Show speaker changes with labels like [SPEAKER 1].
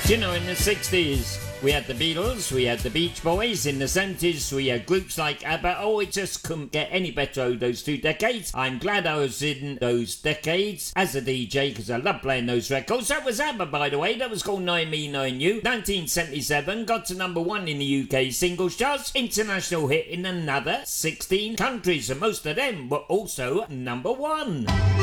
[SPEAKER 1] You know, in the 60s, we had the Beatles, we had the Beach Boys. In the 70s, we had groups like ABBA. Oh, it just couldn't get any better over those 2 decades. I'm glad I was in those decades as a DJ because I love playing those records. That was ABBA, by the way. That was called 9 Me, 9 You. 1977, got to number 1 in the UK singles charts. International hit in another 16 countries, and most of them were also number 1.